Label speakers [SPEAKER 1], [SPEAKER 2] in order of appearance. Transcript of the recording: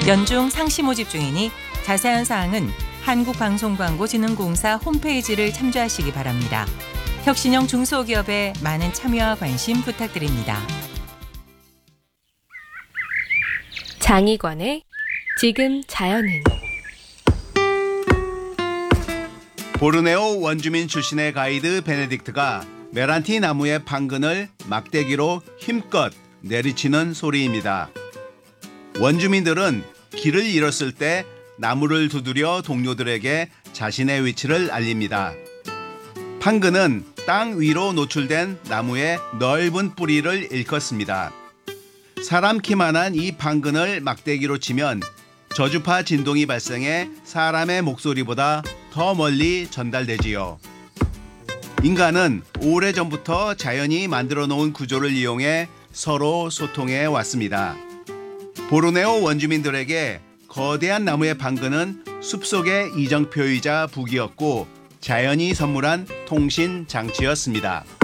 [SPEAKER 1] 연중 상시 모집 중이니 자세한 사항은 한국방송광고진흥공사 홈페이지를 참조하시기 바랍니다. 혁신형 중소기업의 많은 참여와 관심 부탁드립니다.
[SPEAKER 2] 장희관의 지금 자연은.
[SPEAKER 3] 보르네오 원주민 출신의 가이드 베네딕트가 메란티 나무의 판근을 막대기로 힘껏 내리치는 소리입니다. 원주민들은 길을 잃었을 때 나무를 두드려 동료들에게 자신의 위치를 알립니다. 판근은 땅 위로 노출된 나무의 넓은 뿌리를 일컫습니다. 사람 키만한 이 판근을 막대기로 치면 저주파 진동이 발생해 사람의 목소리보다 더 멀리 전달되지요. 인간은 오래전부터 자연이 만들어 놓은 구조를 이용해 서로 소통해 왔습니다. 보르네오 원주민들에게 거대한 나무의 판근은 숲속의 이정표이자 북이었고 자연이 선물한 통신 장치였습니다.